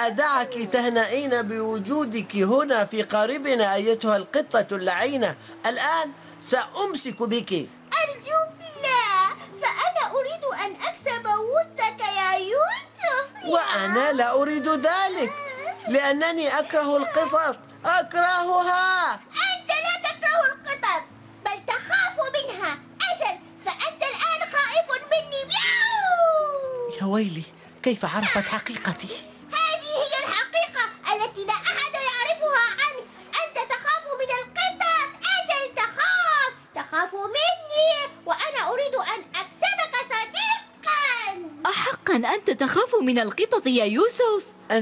أدعك تهنئين بوجودك هنا في قاربنا أيتها القطة اللعينة. الآن سأمسك بك. أرجوك لا، فأنا أريد أن أكسب ودك يا يوسف. وأنا لا أريد ذلك، لأنني أكره القطط، أكرهها. أنت لا تكره القطط، بل تخاف منها. أجل، فأنت الآن خائف مني. مياو. يا ويلي، كيف عرفت حقيقتي؟ هذه هي الحقيقة التي لا أحد يعرفها عنك. أنت تخاف من القطط. أجل، تخاف مني، وأنا أريد أن أكسبك صديقا. أحقا أنت تخاف من القطط يا يوسف؟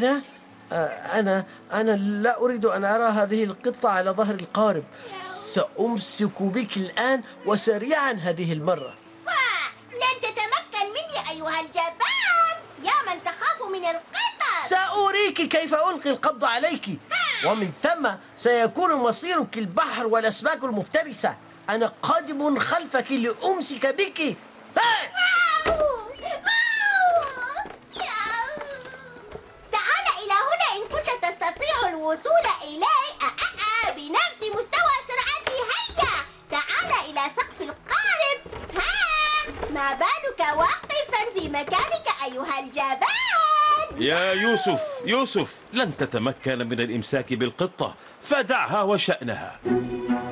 أنا لا أريد أن أرى هذه القطة على ظهر القارب. سأمسك بك الآن وسريعا هذه المرة. لن تتمكن مني أيها الجبان يا من تخاف من القطط. سأريك كيف ألقي القبض عليك، ومن ثم سيكون مصيرك البحر والأسماك المفترسة. أنا قادم خلفك لأمسك بك. تعال إلى هنا إن كنت تستطيع الوصول إلي بنفس مستوى سرعتي. هيا تعال إلى سقف القارب. ما بالك واقفا في مكانك أيها الجبان؟ يا يوسف، لن تتمكن من الإمساك بالقطة، فدعها وشأنها.